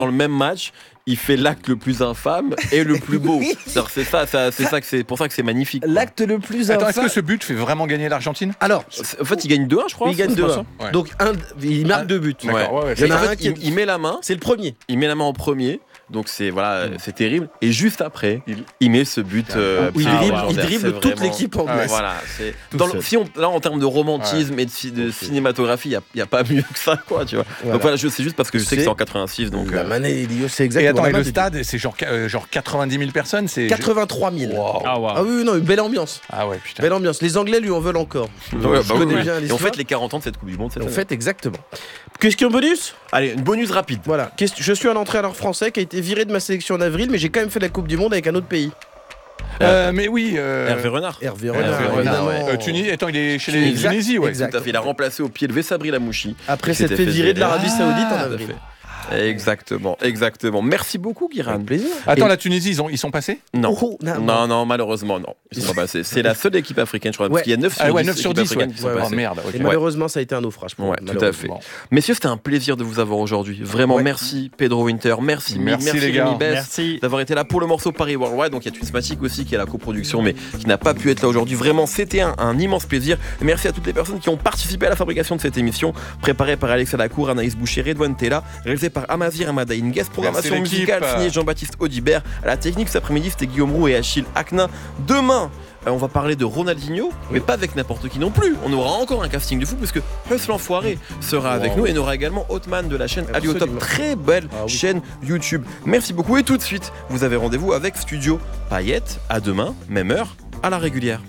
dans le même match, il fait l'acte le plus infâme et le plus beau. C'est pour ça que c'est magnifique. L'acte le plus infâme. Attends, est-ce que ce but fait vraiment gagner l'Argentine ? Alors, en fait, il gagne 2-1, je crois. il gagne 2-1. Ouais. Donc, il marque 2 buts. D'accord, ouais. Il y en a En fait, un qui il met la main. C'est le premier. Il met la main en premier. Donc c'est terrible. Et juste après, il met ce but. Il dribble toute l'équipe anglaise. Voilà. Seul. En termes de romantisme et de cinématographie, il y a pas mieux que ça, quoi. Tu vois. Voilà. Donc voilà, c'est juste parce que je sais que c'est en 86. Donc. La manée, c'est Et exactement. attends, et le stade, c'est genre 90 000 personnes, c'est 83 000. Wow. Ah oui, non, une belle ambiance. Ah ouais, putain. Belle ambiance. Les Anglais lui en veulent encore. Ouais, Je connais bien Et on l'histoire. fête les 40 ans de cette Coupe du Monde. On fête exactement. Question bonus. Allez, une bonus rapide. Voilà. Je suis un entraîneur français qui a été viré de ma sélection en avril, mais j'ai quand même fait la Coupe du Monde avec un autre pays. Mais oui. Hervé Renard. Hervé Renard, Renard, évidemment. Tunisie. Attends, il est chez les Exact, Tunisie, ouais. exact. Tout à fait. Il a remplacé au pied levé Sabri Lamouchi. Après Qui s'être s'était fait virer de l'Arabie Saoudite en Tout à avril. fait. Exactement. Merci beaucoup, Guiran. Avec plaisir. Attends, Et- la Tunisie, ils sont passés ? Non. Oh, Non, malheureusement, non. Ils sont pas passés. C'est la seule équipe africaine, je crois. Parce qu'il y a 9 sur 10. 9 sur 10, ouais. qui sont Ouais, passés. Oh merde, ok. Et malheureusement, ça a été un naufrage. Ouais, tout à fait. Bon. Messieurs, c'était un plaisir de vous avoir aujourd'hui. Vraiment, Ouais. merci Pedro Winter, merci les gars. Rémi Bess Merci. d'avoir été là pour le morceau Paris Worldwide. Donc il y a Twismatic aussi qui est la coproduction, mais qui n'a pas pu être là aujourd'hui. Vraiment, c'était un immense plaisir. Merci à toutes les personnes qui ont participé à la fabrication de cette émission, préparée par Alexa Lacour, Anaïs Boucher, Redouane Tella, réalisée par Amazir Amadaïn, guest programmation Merci, l'équipe. musicale signée Jean-Baptiste Audibert. À la technique cet après-midi, c'était Guillaume Roux et Achille Aknin. Demain, on va parler de Ronaldinho, mais pas avec n'importe qui non plus. On aura encore un casting de fou puisque Huss l'Enfoiré sera avec nous et on aura également Hotman de la chaîne Ali au Top. Absolument. Très belle Ah oui. chaîne YouTube. Merci beaucoup et tout de suite, vous avez rendez-vous avec Studio Paillette. À demain, même heure, à la régulière.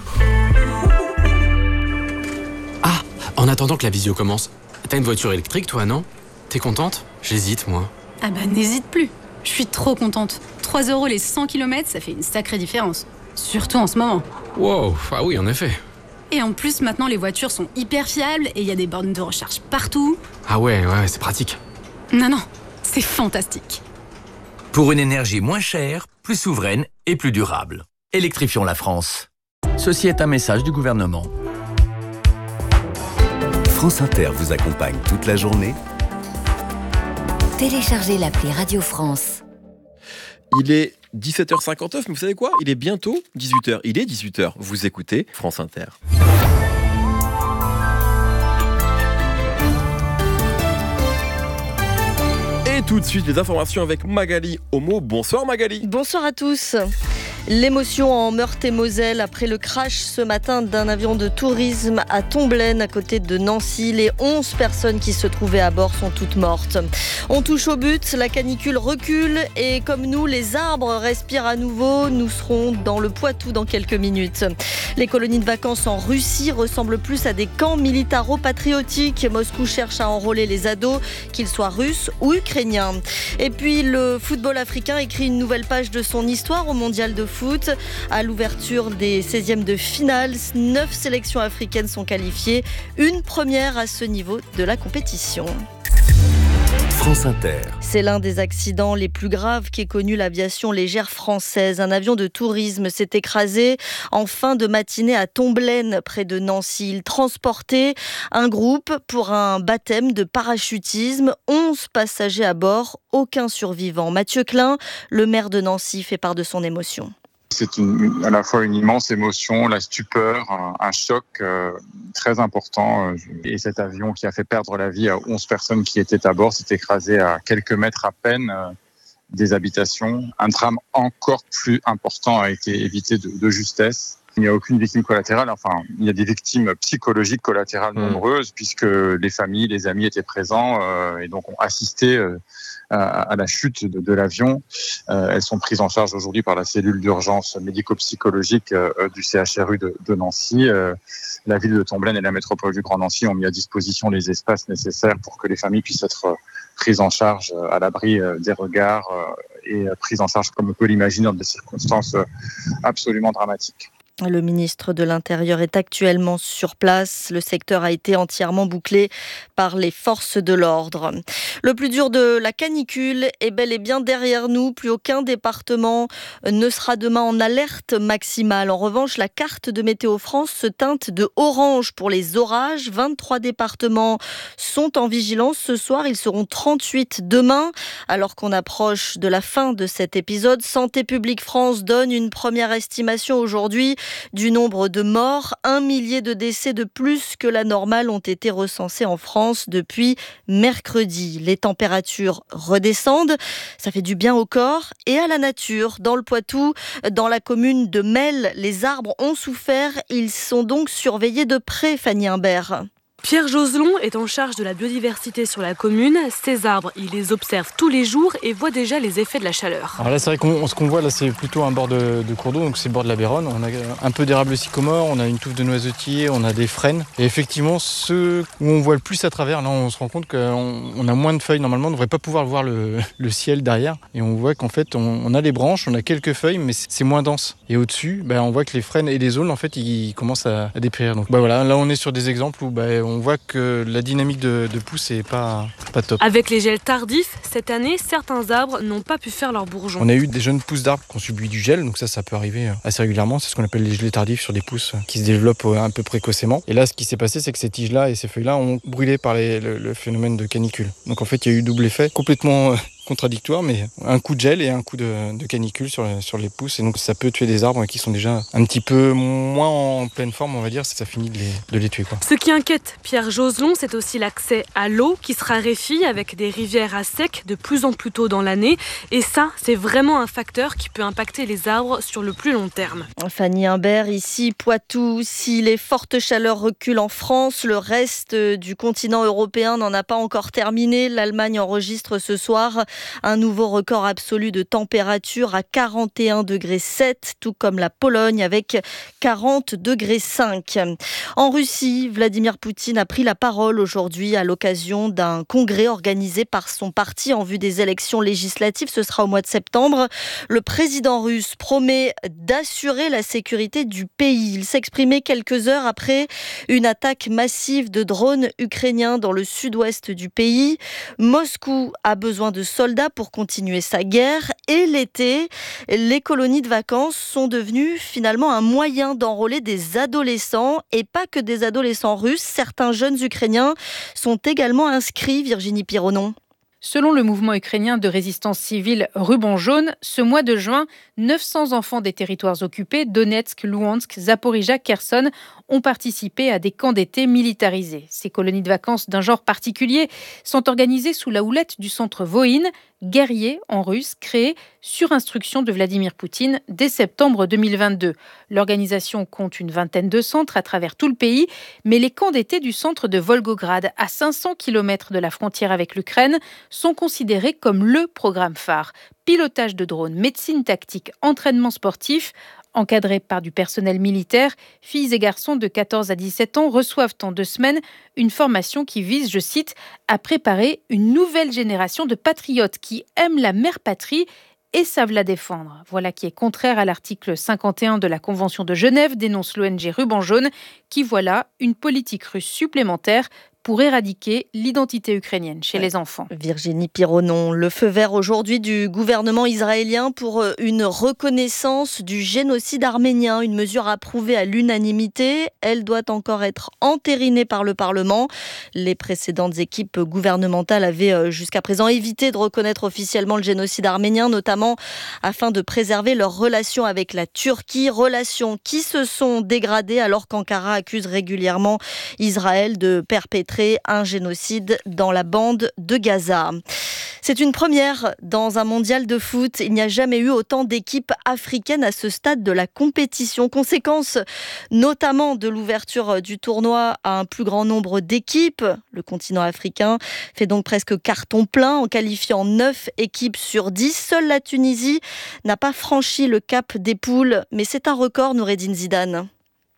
Ah, en attendant que la visio commence, t'as une voiture électrique toi, non ? T'es contente ? J'hésite, moi. Ah bah n'hésite plus. Je suis trop contente. 3 € les 100 km, ça fait une sacrée différence. Surtout en ce moment. Wow, ah oui, en effet. Et en plus, maintenant, les voitures sont hyper fiables et il y a des bornes de recharge partout. Ah ouais, c'est pratique. Non, c'est fantastique. Pour une énergie moins chère, plus souveraine et plus durable. Électrifions la France. Ceci est un message du gouvernement. France Inter vous accompagne toute la journée. Téléchargez l'appli Radio France. Il est 17h59, mais vous savez quoi ? Il est bientôt 18h. Il est 18h. Vous écoutez France Inter. Et tout de suite, les informations avec Magali Homo. Bonsoir Magali. Bonsoir à tous. L'émotion en Meurthe-et-Moselle après le crash ce matin d'un avion de tourisme à Tomblaine à côté de Nancy. Les 11 personnes qui se trouvaient à bord sont toutes mortes. On touche au but, la canicule recule et comme nous, les arbres respirent à nouveau. Nous serons dans le Poitou dans quelques minutes. Les colonies de vacances en Russie ressemblent plus à des camps militaro-patriotiques. Moscou cherche à enrôler les ados, qu'ils soient russes ou ukrainiens. Et puis le football africain écrit une nouvelle page de son histoire au mondial de foot. À l'ouverture des 16e de finale, 9 sélections africaines sont qualifiées. Une première à ce niveau de la compétition. France Inter. C'est l'un des accidents les plus graves qu'ait connu l'aviation légère française. Un avion de tourisme s'est écrasé en fin de matinée à Tomblaine, près de Nancy. Il transportait un groupe pour un baptême de parachutisme. 11 passagers à bord, aucun survivant. Mathieu Klein, le maire de Nancy, fait part de son émotion. C'est à la fois une immense émotion, la stupeur, un choc très important. Et cet avion qui a fait perdre la vie à 11 personnes qui étaient à bord s'est écrasé à quelques mètres à peine des habitations. Un drame encore plus important a été évité de justesse. Il n'y a aucune victime collatérale. Enfin, il y a des victimes psychologiques collatérales nombreuses puisque les familles, les amis étaient présents et donc ont assisté à la chute de l'avion. Elles sont prises en charge aujourd'hui par la cellule d'urgence médico-psychologique du CHRU de Nancy. La ville de Tomblaine et la métropole du Grand Nancy ont mis à disposition les espaces nécessaires pour que les familles puissent être prises en charge à l'abri des regards et prises en charge comme on peut l'imaginer dans des circonstances absolument dramatiques. Le ministre de l'Intérieur est actuellement sur place. Le secteur a été entièrement bouclé par les forces de l'ordre. Le plus dur de la canicule est bel et bien derrière nous. Plus aucun département ne sera demain en alerte maximale. En revanche, la carte de Météo France se teinte de orange pour les orages. 23 départements sont en vigilance ce soir. Ils seront 38 demain. Alors qu'on approche de la fin de cet épisode, Santé publique France donne une première estimation aujourd'hui du nombre de morts. 1 millier de décès de plus que la normale ont été recensés en France depuis mercredi. Les températures redescendent. Ça fait du bien au corps et à la nature. Dans le Poitou, dans la commune de Melle, les arbres ont souffert. Ils sont donc surveillés de près, Fanny Imbert. Pierre Joselon est en charge de la biodiversité sur la commune. Ces arbres, il les observe tous les jours et voit déjà les effets de la chaleur. Alors là, c'est vrai que ce qu'on voit là, c'est plutôt un bord de cours d'eau, donc c'est le bord de la Béronne. On a un peu d'érable sycomore, on a une touffe de noisetier, on a des frênes. Et effectivement, ceux où on voit le plus à travers, là, on se rend compte qu'on a moins de feuilles. Normalement, on ne devrait pas pouvoir voir le ciel derrière. Et on voit qu'en fait, on a les branches, on a quelques feuilles, mais c'est moins dense. Et au-dessus, on voit que les frênes et les aules, en fait, ils commencent à dépérir. Donc voilà, là, on est sur des exemples où on voit que la dynamique de pousse n'est pas top. Avec les gels tardifs, cette année, certains arbres n'ont pas pu faire leurs bourgeons. On a eu des jeunes pousses d'arbres qui ont subi du gel, donc ça peut arriver assez régulièrement. C'est ce qu'on appelle les gelées tardifs sur des pousses qui se développent un peu précocement. Et là, ce qui s'est passé, c'est que ces tiges-là et ces feuilles-là ont brûlé par le phénomène de canicule. Donc en fait, il y a eu double effet, complètement contradictoire, mais un coup de gel et un coup de canicule sur les pousses. Et donc ça peut tuer des arbres qui sont déjà un petit peu moins en pleine forme, on va dire, ça finit de les tuer. Ce qui inquiète Pierre Joselon, c'est aussi l'accès à l'eau qui se raréfie avec des rivières à sec de plus en plus tôt dans l'année. Et ça, c'est vraiment un facteur qui peut impacter les arbres sur le plus long terme. Fanny Imbert, ici Poitou. Si les fortes chaleurs reculent en France, le reste du continent européen n'en a pas encore terminé. L'Allemagne enregistre ce soir un nouveau record absolu de température à 41,7 degrés, tout comme la Pologne avec 40,5 degrés. En Russie, Vladimir Poutine a pris la parole aujourd'hui à l'occasion d'un congrès organisé par son parti en vue des élections législatives. Ce sera au mois de septembre. Le président russe promet d'assurer la sécurité du pays. Il s'exprimait quelques heures après une attaque massive de drones ukrainiens dans le sud-ouest du pays. Moscou a besoin de soldats pour continuer sa guerre et l'été, les colonies de vacances sont devenues finalement un moyen d'enrôler des adolescents et pas que des adolescents russes. Certains jeunes Ukrainiens sont également inscrits, Virginie Pironon. Selon le mouvement ukrainien de résistance civile Ruban Jaune, ce mois de juin, 900 enfants des territoires occupés, Donetsk, Louhansk, Zaporijia, Kherson, ont participé à des camps d'été militarisés. Ces colonies de vacances d'un genre particulier sont organisées sous la houlette du centre Voïne, guerrier en russe, créé sur instruction de Vladimir Poutine dès septembre 2022. L'organisation compte une vingtaine de centres à travers tout le pays, mais les camps d'été du centre de Volgograd, à 500 km de la frontière avec l'Ukraine, sont considérés comme le programme phare. Pilotage de drones, médecine tactique, entraînement sportif. Encadrés par du personnel militaire, filles et garçons de 14 à 17 ans reçoivent en 2 semaines une formation qui vise, je cite, à préparer une nouvelle génération de patriotes qui aiment la mère patrie et savent la défendre. Voilà qui est contraire à l'article 51 de la Convention de Genève, dénonce l'ONG Ruban Jaune, qui voit là une politique russe supplémentaire pour éradiquer l'identité ukrainienne chez les enfants. Virginie Pironon, le feu vert aujourd'hui du gouvernement israélien pour une reconnaissance du génocide arménien, une mesure approuvée à l'unanimité. Elle doit encore être entérinée par le Parlement. Les précédentes équipes gouvernementales avaient jusqu'à présent évité de reconnaître officiellement le génocide arménien, notamment afin de préserver leurs relations avec la Turquie, relations qui se sont dégradées alors qu'Ankara accuse régulièrement Israël de perpétrer un génocide dans la bande de Gaza. C'est une première dans un mondial de foot. Il n'y a jamais eu autant d'équipes africaines à ce stade de la compétition. Conséquence notamment de l'ouverture du tournoi à un plus grand nombre d'équipes. Le continent africain fait donc presque carton plein en qualifiant 9 équipes sur 10. Seule la Tunisie n'a pas franchi le cap des poules. Mais c'est un record, Noureddine Zidane.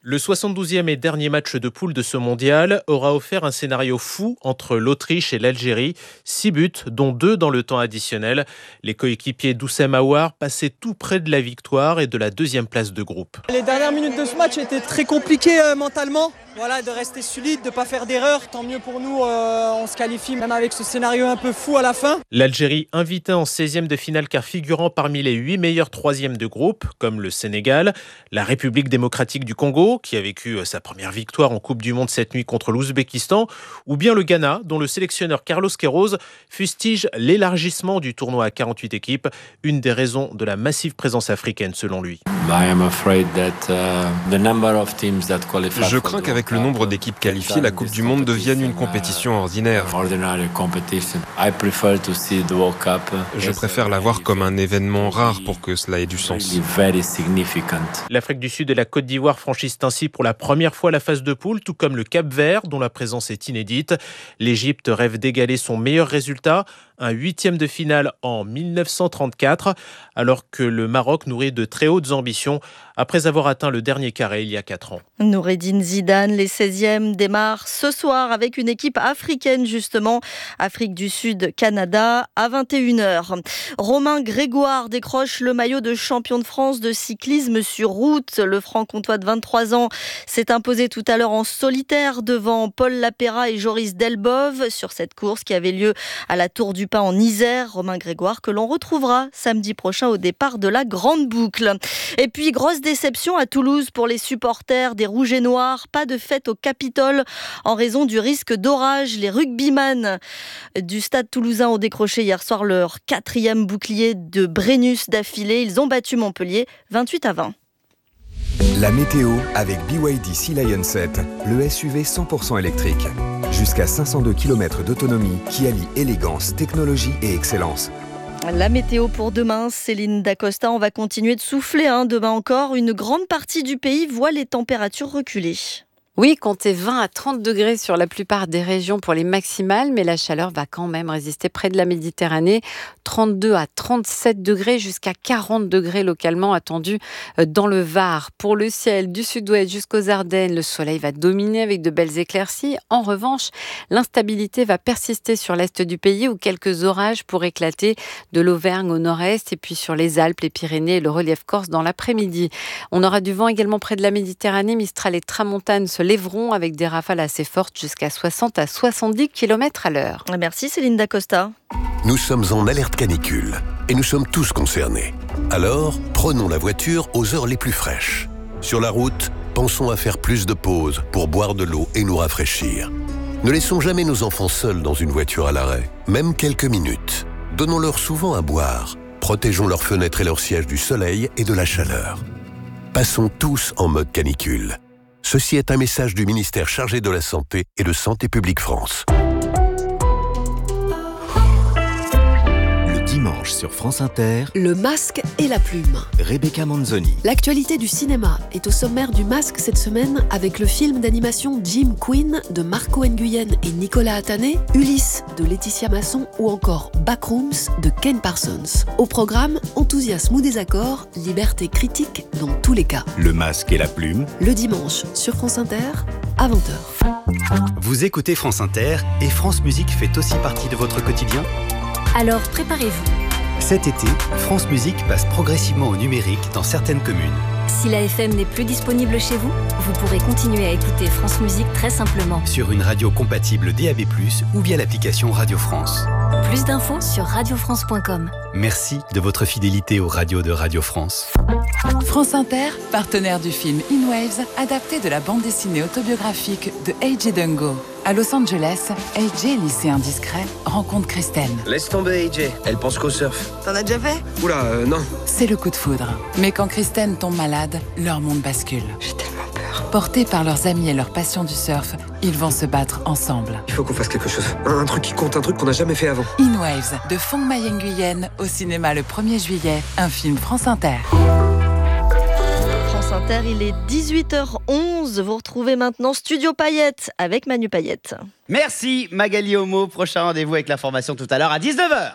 Le 72e et dernier match de poule de ce mondial aura offert un scénario fou entre l'Autriche et l'Algérie. 6 buts, dont 2 dans le temps additionnel. Les coéquipiers d'Oussem Aouar passaient tout près de la victoire et de la 2e place de groupe. Les dernières minutes de ce match étaient très compliquées mentalement. Voilà, de rester solide, de ne pas faire d'erreur. Tant mieux pour nous, on se qualifie même avec ce scénario un peu fou à la fin. L'Algérie invitée en 16e de finale car figurant parmi les 8 meilleurs 3e de groupe, comme le Sénégal, la République démocratique du Congo, qui a vécu sa première victoire en Coupe du Monde cette nuit contre l'Ouzbékistan, ou bien le Ghana, dont le sélectionneur Carlos Queiroz fustige l'élargissement du tournoi à 48 équipes, une des raisons de la massive présence africaine selon lui. Je crains qu'avec le nombre d'équipes qualifiées, la Coupe du Monde devienne une compétition ordinaire. Je préfère la voir comme un événement rare pour que cela ait du sens. L'Afrique du Sud et la Côte d'Ivoire franchissent ainsi pour la première fois la phase de poule, tout comme le Cap-Vert, dont la présence est inédite. L'Égypte rêve d'égaler son meilleur résultat, un 8e de finale en 1934, alors que le Maroc nourrit de très hautes ambitions après avoir atteint le dernier carré il y a 4 ans. Noureddine Zidane, les 16e démarrent ce soir avec une équipe africaine justement, Afrique du Sud, Canada, à 21h. Romain Grégoire décroche le maillot de champion de France de cyclisme sur route. Le franc-comtois de 23 ans s'est imposé tout à l'heure en solitaire devant Paul Lapéra et Joris Delbove sur cette course qui avait lieu à la Tour du Pin en Isère. Romain Grégoire que l'on retrouvera samedi prochain au départ de la Grande Boucle. Et puis grosse déception à Toulouse pour les supporters des Rouges et Noirs. Pas de fête au Capitole en raison du risque d'orage. Les rugbyman du stade toulousain ont décroché hier soir leur 4e bouclier de Brennus d'affilée. Ils ont battu Montpellier 28-20. La météo avec BYD Sea Lion 7, le SUV 100% électrique. Jusqu'à 502 km d'autonomie qui allie élégance, technologie et excellence. La météo pour demain, Céline Dacosta, on va continuer de souffler demain encore. Une grande partie du pays voit les températures reculer. Oui, comptez 20 à 30 degrés sur la plupart des régions pour les maximales, mais la chaleur va quand même résister près de la Méditerranée. 32 à 37 degrés jusqu'à 40 degrés localement attendus dans le Var. Pour le ciel, du sud-ouest jusqu'aux Ardennes, le soleil va dominer avec de belles éclaircies. En revanche, l'instabilité va persister sur l'est du pays où quelques orages pourraient éclater de l'Auvergne au nord-est et puis sur les Alpes, les Pyrénées et le relief corse dans l'après-midi. On aura du vent également près de la Méditerranée. Mistral et tramontane se lèveront avec des rafales assez fortes jusqu'à 60 à 70 km à l'heure. Merci Céline Dacosta. Nous sommes en alerte canicule et nous sommes tous concernés. Alors, prenons la voiture aux heures les plus fraîches. Sur la route, pensons à faire plus de pauses pour boire de l'eau et nous rafraîchir. Ne laissons jamais nos enfants seuls dans une voiture à l'arrêt, même quelques minutes. Donnons-leur souvent à boire. Protégeons leurs fenêtres et leurs sièges du soleil et de la chaleur. Passons tous en mode canicule. Ceci est un message du ministère chargé de la Santé et de Santé publique France. Dimanche sur France Inter, Le Masque et la Plume. Rebecca Manzoni. L'actualité du cinéma est au sommaire du Masque cette semaine avec le film d'animation Jim Queen de Marco Nguyen et Nicolas Atané, Ulysse de Laetitia Masson ou encore Backrooms de Ken Parsons. Au programme, enthousiasme ou désaccord, liberté critique dans tous les cas. Le Masque et la Plume. Le dimanche sur France Inter à 20h. Vous écoutez France Inter et France Musique fait aussi partie de votre quotidien ? Alors préparez-vous. Cet été, France Musique passe progressivement au numérique dans certaines communes. Si la FM n'est plus disponible chez vous, vous pourrez continuer à écouter France Musique très simplement. Sur une radio compatible DAB+, ou via l'application Radio France. Plus d'infos sur radiofrance.com. Merci de votre fidélité aux radios de Radio France. France Inter, partenaire du film In Waves, adapté de la bande dessinée autobiographique de AJ Dungo. À Los Angeles, AJ, lycéen discret, rencontre Kristen. Laisse tomber AJ, elle pense qu'au surf. T'en as déjà fait ? Oula, non. C'est le coup de foudre. Mais quand Kristen tombe malade, leur monde bascule. J'ai tellement peur. Portés par leurs amis et leur passion du surf, ils vont se battre ensemble. Il faut qu'on fasse quelque chose. Un truc qui compte, un truc qu'on n'a jamais fait avant. In Waves, de Phong Mai Nguyen, au cinéma le 1er juillet, un film France Inter. France Inter, il est 18h11. Vous retrouvez maintenant Studio Paillettes avec Manu Paillette. Merci Magali Homo. Prochain rendez-vous avec l'information tout à l'heure à 19h.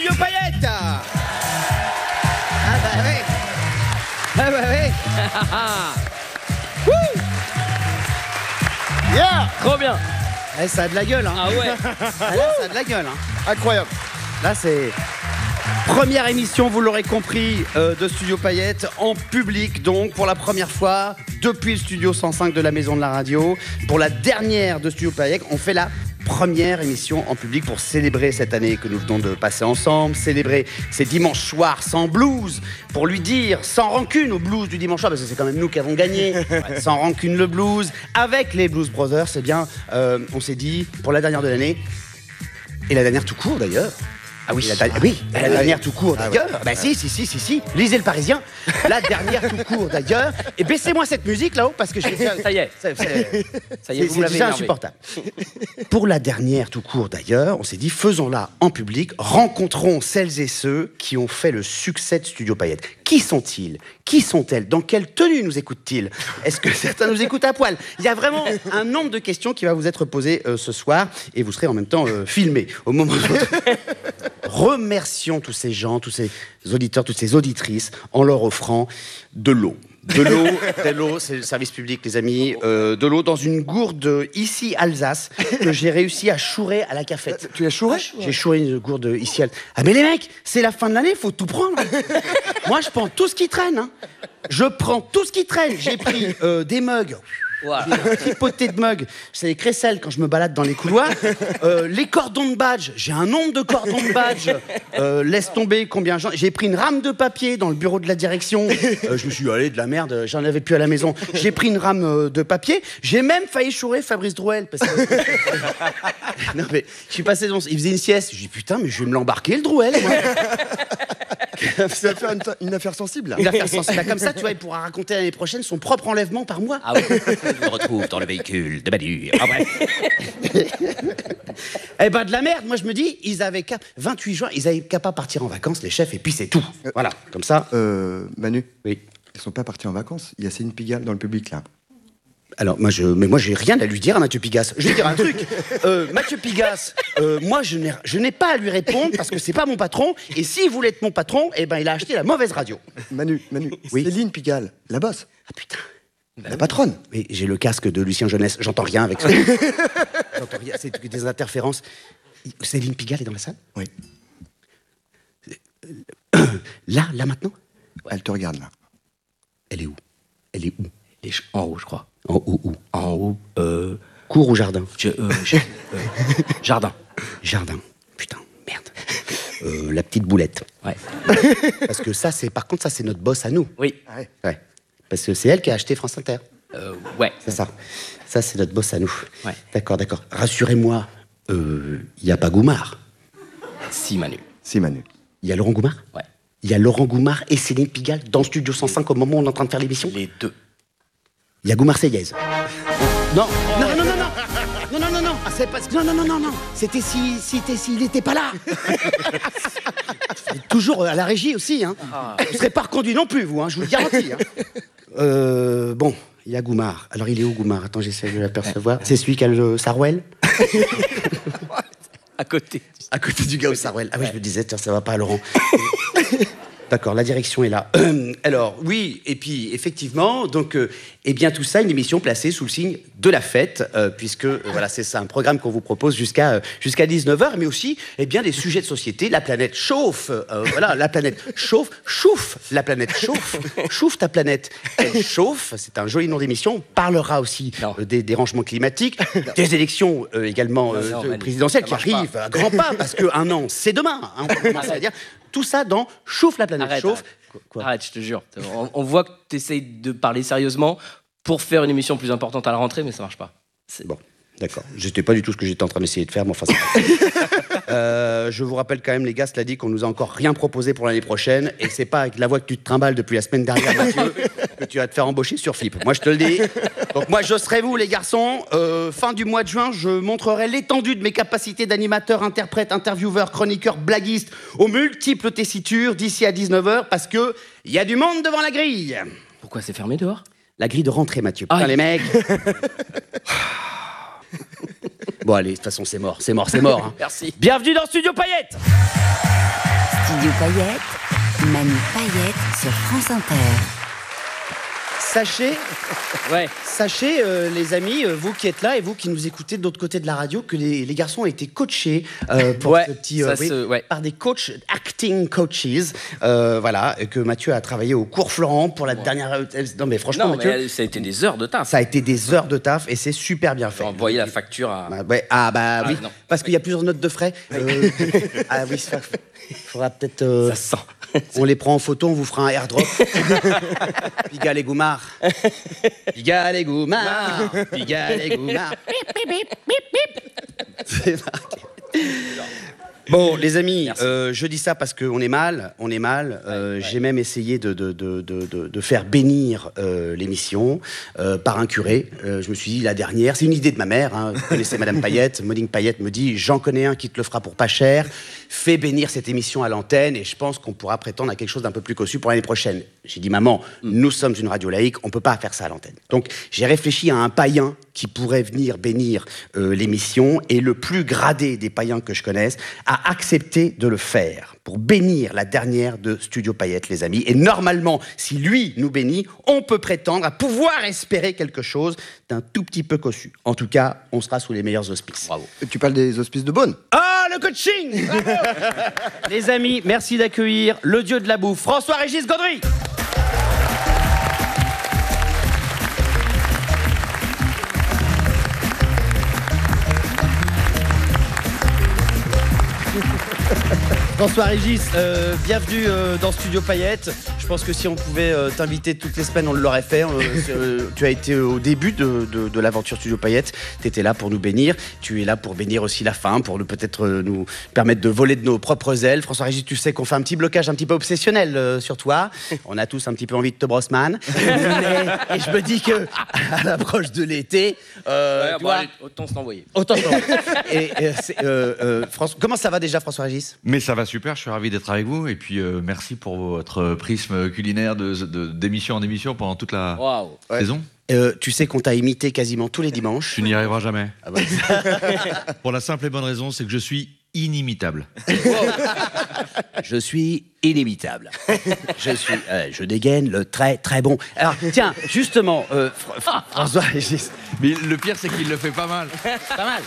Studio Paillettes. Ah bah oui. Ah bah oui. Wouh. Yeah. Trop bien. Eh, ça a de la gueule, hein. Ah ouais. Là, ça a de la gueule, hein. Incroyable. Là, c'est première émission, vous l'aurez compris, de Studio Paillettes en public, donc pour la première fois depuis le studio 105 de la Maison de la Radio. Pour la dernière de Studio Paillettes, on fait la première émission en public pour célébrer cette année que nous venons de passer ensemble, célébrer ces dimanches soirs sans blues, pour lui dire sans rancune au blues du dimanche soir, parce que c'est quand même nous qui avons gagné, sans rancune le blues, avec les Blues Brothers, c'est bien, on s'est dit, pour la dernière de l'année, et la dernière tout court d'ailleurs. Ah oui, la dernière tout court d'ailleurs. Bah si, lisez le Parisien. La dernière tout court d'ailleurs. Et baissez-moi cette musique là-haut parce que je vais... Ça y est, vous l'avez déjà énervé. insupportable. Pour la dernière tout court d'ailleurs, on s'est dit faisons-la en public, rencontrons celles et ceux qui ont fait le succès de Studio Paillettes. Qui sont-ils ? Qui sont-elles ? Dans quelle tenue nous écoutent-ils ? Est-ce que certains nous écoutent à poil ? Il y a vraiment un nombre de questions qui va vous être posées ce soir et vous serez en même temps filmés au moment de votre... Remercions tous ces gens, tous ces auditeurs, toutes ces auditrices en leur offrant de l'eau. De l'eau, c'est le service public, les amis. De l'eau dans une gourde ici Alsace que j'ai réussi à chourer à la cafette. Tu l'as chouré ? J'ai chouré une gourde ici Alsace. Ah mais les mecs, c'est la fin de l'année, faut tout prendre. Moi, je prends tout ce qui traîne. Hein. Je prends tout ce qui traîne. J'ai pris des mugs. Des tripotées de mugs, c'est les crécelles quand je me balade dans les couloirs. Les cordons de badge, j'ai un nombre de cordons de badge. Laisse tomber combien j'ai pris une rame de papier dans le bureau de la direction. Je me suis dit, allez, de la merde, j'en avais plus à la maison. J'ai pris une rame de papier. J'ai même failli chourer Fabrice Drouel. Parce que... non, mais je suis passé devant, il faisait une sieste. Je dis, putain, mais je vais me l'embarquer, le Drouel, moi. C'est une affaire sensible. Là. Une affaire sensible. Là, comme ça, tu vois, il pourra raconter l'année prochaine son propre enlèvement par mois. Ah oui, je me retrouve dans le véhicule de Manu. Ah ouais. Eh ben de la merde, moi je me dis, ils avaient qu'à 28 juin, ils avaient qu'à pas partir en vacances, les chefs, et puis c'est tout. Voilà, comme ça. Manu, oui. Ils sont pas partis en vacances. Il y a Céline Pigalle dans le public là. Alors moi j'ai rien à lui dire à Mathieu Pigasse. Je vais dire un truc. Mathieu Pigasse, moi je n'ai pas à lui répondre parce que c'est pas mon patron. Et s'il voulait être mon patron, eh ben il a acheté la mauvaise radio. Manu, oui. Céline Pigalle, la bosse. Ah putain. La patronne. Mais j'ai le casque de Lucien Jeunesse, j'entends rien avec ça. J'entends rien, c'est des interférences. Céline Pigalle est dans la salle ? Oui. Là maintenant ? Elle te regarde là. Elle est où ? Elle est où ? Elle est en haut, je crois. En haut où ? En haut, cour ou jardin ? Jardin. Jardin. Putain, merde. La petite boulette. Ouais. Parce que ça, par contre, c'est notre boss à nous. Oui. Ouais. Parce que c'est elle qui a acheté France Inter. Ouais. C'est ça. Ça, c'est notre boss à nous. Ouais. D'accord. Rassurez-moi, il n'y a pas Goumard. Si, Manu. Il y a Laurent Goumard ? Ouais. Il y a Laurent Goumard et Céline Pigalle dans Studio 105 au moment où on est en train de faire l'émission ? Les deux. Il y a Goumard-Seyaise. Non. Ah, c'est pas... Non. C'était s'il n'était pas là. Toujours à la régie aussi. Hein. Vous ne serez pas reconduit non plus, vous, hein, je vous le garantis. Hein. Bon, il y a Goumard. Alors, il est où, Goumard ? Attends, j'essaie de l'apercevoir. C'est celui qui a le Sarouel ? À côté. À côté du gars au Sarouel. Ah oui, je me disais, ça va pas, Laurent. D'accord, la direction est là. Alors, oui, et puis, effectivement, donc, eh bien, tout ça, une émission placée sous le signe de la fête, puisque, voilà, c'est ça, un programme qu'on vous propose jusqu'à 19h, mais aussi, eh bien, des sujets de société. La planète chauffe, voilà, la planète chauffe, la planète chauffe ta planète, elle chauffe, c'est un joli nom d'émission. On parlera aussi des dérangements climatiques, des élections également présidentielles qui arrivent à grands pas, parce qu'un an, c'est demain, hein, on commence à dire. Tout ça dans Chauffe la planète. Arrête, je te jure. On voit que tu essayes de parler sérieusement pour faire une émission plus importante à la rentrée, mais ça marche pas. Bon, d'accord. J'étais pas du tout ce que j'étais en train d'essayer de faire, mais enfin, je vous rappelle quand même, les gars, cela dit qu'on nous a encore rien proposé pour l'année prochaine, et c'est pas avec la voix que tu te trimbales depuis la semaine dernière, Mathieu, que tu vas te faire embaucher sur FIP. Moi, je te le dis. Donc moi, je serai vous, les garçons. Fin du mois de juin, je montrerai l'étendue de mes capacités d'animateur, interprète, intervieweur, chroniqueur, blaguiste, aux multiples tessitures d'ici à 19h, parce que il y a du monde devant la grille. Pourquoi c'est fermé dehors ? La grille de rentrée, Mathieu. Putain, les mecs. Bon allez, de toute façon c'est mort. Hein. Merci. Bienvenue dans Studio Payette. Studio Payette, Manu Payette sur France Inter. Sachez les amis, vous qui êtes là et vous qui nous écoutez de l'autre côté de la radio, que les garçons ont été coachés pour ce petit, par des coachs, acting coaches, voilà, que Mathieu a travaillé au cours Florent pour la dernière. Non mais franchement, Mathieu, mais ça a été des heures de taf. Ça a été des heures de taf et c'est super bien fait. Envoyer la facture à. Oui, non. Parce qu'il y a plusieurs notes de frais. Ah oui, il faudra peut-être. Ça sent. On les prend en photo, on vous fera un airdrop. Pigalle et Goumard. Pigalle et Goumard. Pigalle et Goumard. C'est marqué. Bon, les amis, je dis ça parce qu'on est mal. J'ai même essayé de faire bénir l'émission par un curé. Je me suis dit, la dernière, c'est une idée de ma mère. Hein. Vous connaissez Madame Payette. Monique Payette me dit, j'en connais un qui te le fera pour pas cher. Fais bénir cette émission à l'antenne et je pense qu'on pourra prétendre à quelque chose d'un peu plus cossu pour l'année prochaine. J'ai dit, maman, nous sommes une radio laïque, on peut pas faire ça à l'antenne. Donc, j'ai réfléchi à un païen qui pourrait venir bénir l'émission et le plus gradé des païens que je connaisse a accepté de le faire pour bénir la dernière de Studio Payette, les amis. Et normalement, si lui nous bénit, on peut prétendre à pouvoir espérer quelque chose d'un tout petit peu cossu. En tout cas, on sera sous les meilleurs auspices. Bravo. Tu parles des auspices de Beaune? Ah, le coaching. Les amis, merci d'accueillir le dieu de la bouffe, François-Régis Gaudry. François-Régis, bienvenue dans Studio Payette. Je pense que si on pouvait t'inviter toutes les semaines, on l'aurait fait. Tu as été au début de l'aventure Studio Payette. Tu étais là pour nous bénir. Tu es là pour bénir aussi la fin, pour peut-être nous permettre de voler de nos propres ailes. François-Régis, tu sais qu'on fait un petit blocage un petit peu obsessionnel sur toi. On a tous un petit peu envie de te brosman. Et je me dis que à l'approche de l'été, autant se l'envoyer. Comment ça va déjà, François-Régis? Mais ça va super, je suis ravi d'être avec vous et puis merci pour votre prisme culinaire d'émission en émission pendant toute la saison. Tu sais qu'on t'a imité quasiment tous les dimanches. Tu n'y arriveras jamais. Ah bah. Pour la simple et bonne raison, c'est que je suis inimitable. Je suis inimitable. Je dégaine le très très bon. Alors tiens, justement, François. Mais le pire, c'est qu'il le fait pas mal. Pas mal.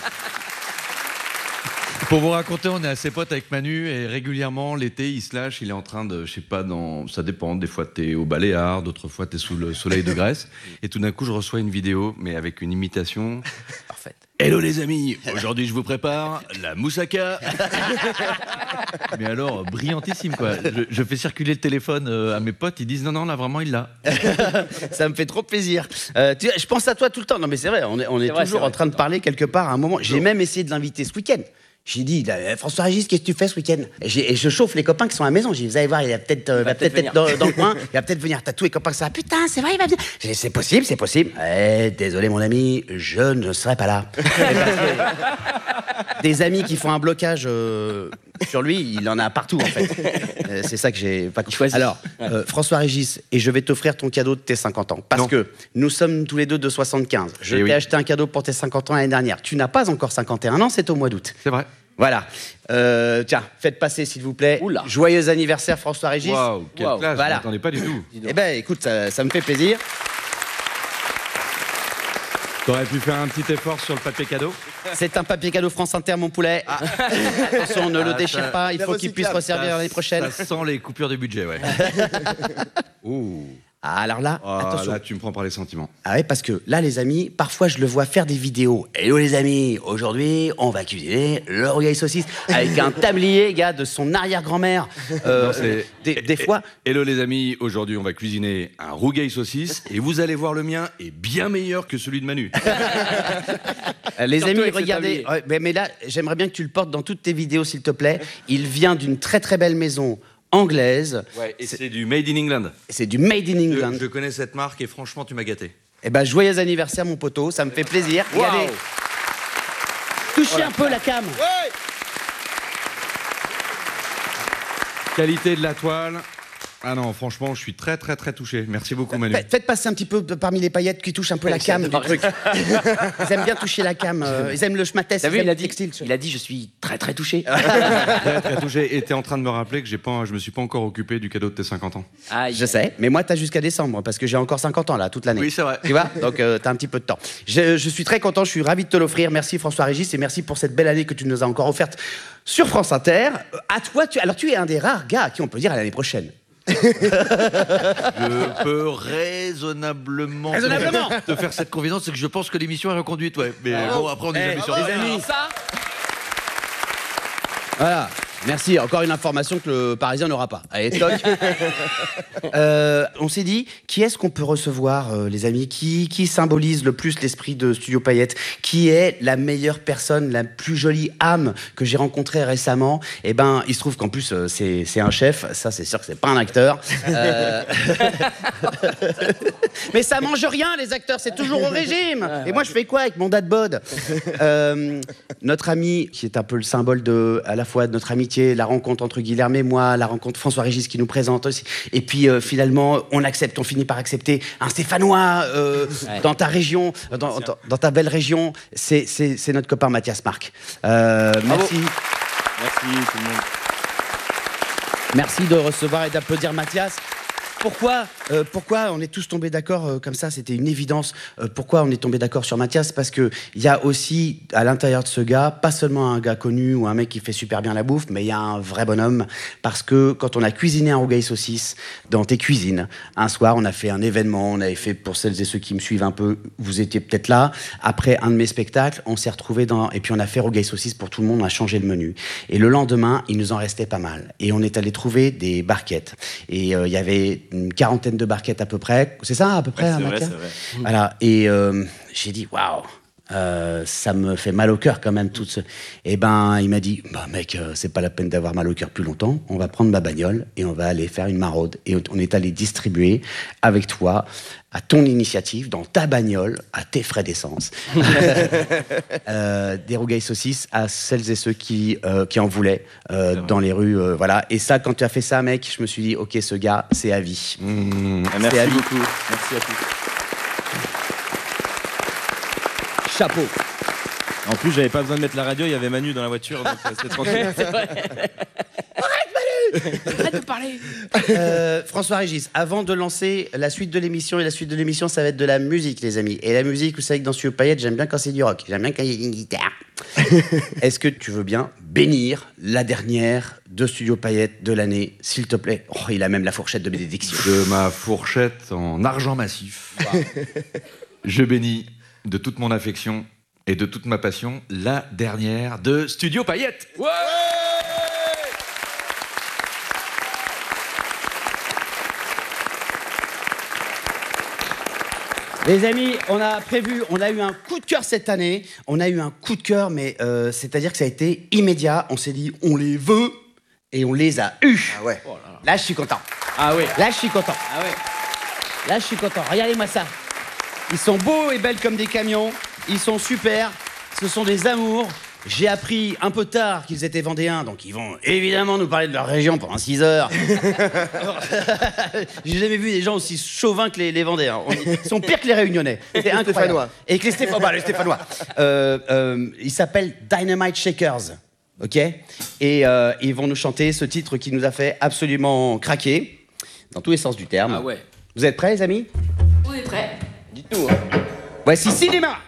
Pour vous raconter, on est assez potes avec Manu et régulièrement, l'été, il se lâche, il est en train de, je sais pas, ça dépend, des fois t'es au Baléares, d'autres fois t'es sous le soleil de Grèce, et tout d'un coup, je reçois une vidéo, mais avec une imitation. Parfaite. Hello les amis, aujourd'hui je vous prépare la moussaka. Mais alors, brillantissime quoi. Je fais circuler le téléphone à mes potes, ils disent non, là vraiment il l'a. Ça me fait trop plaisir. Je pense à toi tout le temps. Non mais c'est vrai, on est toujours en train de parler quelque part à un moment. J'ai même essayé de l'inviter ce week-end. J'ai dit, François-Régis, qu'est-ce que tu fais ce week-end? Et je chauffe les copains qui sont à la maison. J'ai dit, vous allez voir, il va peut-être être dans le coin. Il va peut-être venir. T'as tous les copains qui sont là. Putain, c'est vrai, il va venir. J'ai dit, c'est possible. Désolé, mon ami, je ne serai pas là. Des amis qui font un blocage sur lui, il en a partout, en fait. C'est ça que j'ai pas choisi. Alors, François-Régis, et je vais t'offrir ton cadeau de tes 50 ans. Parce que nous sommes tous les deux de 75. Je t'ai acheté un cadeau pour tes 50 ans l'année dernière. Tu n'as pas encore 51 ans, c'est au mois d'août. C'est vrai. Voilà. Tiens, faites passer, s'il vous plaît. Oula. Joyeux anniversaire, François-Régis. Waouh, quelle classe, voilà. Je m'attendais pas du tout. Eh ben, écoute, ça me fait plaisir. T'aurais pu faire un petit effort sur le papier cadeau. C'est un papier cadeau France Inter, mon poulet. Attention, ne le déchire pas, il faut qu'il puisse resservir l'année prochaine. Ça sent les coupures du budget, ouais. Ouh. Ah, alors là, attention. Là, tu me prends par les sentiments. Ah ouais, parce que là, les amis, parfois, je le vois faire des vidéos. Hello, les amis, aujourd'hui, on va cuisiner le rougail saucisse avec un tablier, gars, de son arrière-grand-mère. Des fois... Hello, les amis, aujourd'hui, on va cuisiner un rougail saucisse et vous allez voir, le mien est bien meilleur que celui de Manu. Les amis, regardez... mais là, j'aimerais bien que tu le portes dans toutes tes vidéos, s'il te plaît. Il vient d'une très, très belle maison anglaise. Ouais, et c'est du Made in England. C'est du Made in England. Je connais cette marque et franchement, tu m'as gâté. Eh ben, joyeux anniversaire, mon poteau, ça me fait plaisir. Regardez. Touchez un peu la cam. Qualité de la toile. Ah non, franchement, je suis très touché. Merci beaucoup, Manu. Faites passer un petit peu parmi les paillettes qui touchent un peu la cam du truc. Ils aiment bien toucher la cam. Ils aiment le schmattès. T'as vu, il a dit je suis très touché. Très touché. Et t'es en train de me rappeler que je me suis pas encore occupé du cadeau de tes 50 ans. Je sais, mais moi, t'as jusqu'à décembre, parce que j'ai encore 50 ans, là, toute l'année. Oui, c'est vrai. Tu vois, donc t'as un petit peu de temps. Je suis très content, je suis ravi de te l'offrir. Merci François-Régis, et merci pour cette belle année que tu nous as encore offerte sur France Inter. À toi, tu es un des rares gars à qui on peut dire à l'année prochaine. Je peux raisonnablement te faire cette confidence, c'est que je pense que l'émission est reconduite, ouais. Mais bon, après on est jamais sûr. Les amis, voilà. Merci, encore une information que le Parisien n'aura pas. Allez, toc. On s'est dit, qui est-ce qu'on peut recevoir, les amis, qui symbolise le plus l'esprit de Studio Payette? Qui est la meilleure personne, la plus jolie âme que j'ai rencontrée récemment? Eh ben, il se trouve qu'en plus, c'est un chef. Ça, c'est sûr que c'est pas un acteur. Mais ça mange rien, les acteurs, c'est toujours au régime. Et moi, je fais quoi avec mon dad bod? Notre ami, qui est un peu le symbole à la fois de notre amitié, la rencontre entre Guilherme et moi, la rencontre François-Régis qui nous présente aussi. Et puis finalement, on finit par accepter un Stéphanois dans ta région, dans ta belle région. C'est notre copain Mathias Marc. Merci. Merci tout le monde. Merci de recevoir et d'applaudir Mathias. Pourquoi on est tous tombés d'accord comme ça? C'était une évidence. Pourquoi on est tombés d'accord sur Mathias? Parce qu'il y a aussi, à l'intérieur de ce gars, pas seulement un gars connu ou un mec qui fait super bien la bouffe, mais il y a un vrai bonhomme. Parce que quand on a cuisiné un rougail saucisse dans tes cuisines, un soir, on a fait un événement. On avait fait, pour celles et ceux qui me suivent un peu, vous étiez peut-être là. Après un de mes spectacles, on s'est retrouvés et puis on a fait rougail saucisse pour tout le monde. On a changé le menu. Et le lendemain, il nous en restait pas mal. Et on est allé trouver des barquettes. Et il y avait une quarantaine de barquettes à peu près. C'est ça, à peu près, c'est vrai. Voilà. Et j'ai dit, waouh, ça me fait mal au cœur quand même, tout ce... Et ben, il m'a dit, mec, c'est pas la peine d'avoir mal au cœur plus longtemps. On va prendre ma bagnole et on va aller faire une maraude. Et on est allé distribuer avec toi, à ton initiative, dans ta bagnole, à tes frais d'essence, des rougail saucisses à celles et ceux qui en voulaient dans les rues. Voilà. Et ça, quand tu as fait ça, mec, je me suis dit, ok, ce gars, c'est à vie. Merci beaucoup. Merci à tous. Chapeau. En plus, j'avais pas besoin de mettre la radio, il y avait Manu dans la voiture, donc c'était tranquille. C'est vrai. Arrête de parler. François-Régis, avant de lancer la suite de l'émission, et la suite de l'émission, ça va être de la musique, les amis. Et la musique, vous savez que dans Studio Payette, j'aime bien quand c'est du rock, j'aime bien quand il y a une guitare. Est-ce que tu veux bien bénir la dernière de Studio Payette de l'année, s'il te plaît? Oh, il a même la fourchette de bénédiction. De ma fourchette en argent massif, je bénis de toute mon affection et de toute ma passion la dernière de Studio Payette. Ouais. Les amis, on a eu un coup de cœur cette année. On a eu un coup de cœur, mais c'est-à-dire que ça a été immédiat. On s'est dit, on les veut, et on les a eus. Ah ouais. Là, je suis content. Ah ouais. Là, je suis content. Ah ouais. Là, je suis content. Regardez-moi ça. Ils sont beaux et belles comme des camions. Ils sont super. Ce sont des amours. J'ai appris un peu tard qu'ils étaient vendéens, donc ils vont évidemment nous parler de leur région pendant 6 heures. J'ai jamais vu des gens aussi chauvins que les vendéens. Ils sont pires que les réunionnais. C'est incroyable. Et que les Stéphanois. Ils s'appellent Dynamite Shakers. Ok? Et ils vont nous chanter ce titre qui nous a fait absolument craquer, dans tous les sens du terme. Ah ouais. Vous êtes prêts, les amis? On est prêts. Dites-nous. Hein. Voici Cinéma.